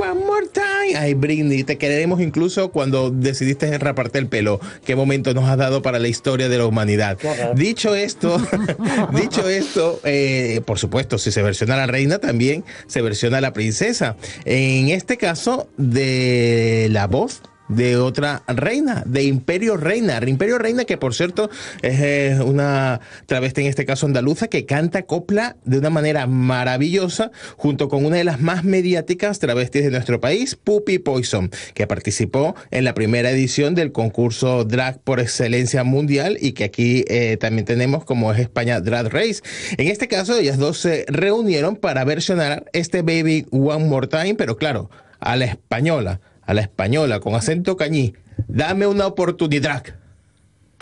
one more time. Ay, Britney, te queremos incluso cuando decidiste raparte el pelo. Qué momento nos has dado para la historia de la humanidad. Dicho esto, por supuesto, si se versiona a la reina, también se versiona a la princesa. En este caso, de la voz de otra reina, de Imperio Reina. Imperio Reina, que por cierto es una travesti, en este caso andaluza, que canta copla de una manera maravillosa, junto con una de las más mediáticas travestis de nuestro país, Puppy Poison, que participó en la primera edición del concurso Drag por excelencia mundial y que aquí también tenemos como es España Drag Race. En este caso, ellas dos se reunieron para versionar este Baby One More Time, pero claro, a la española, con acento cañí. Dame una oportunidad.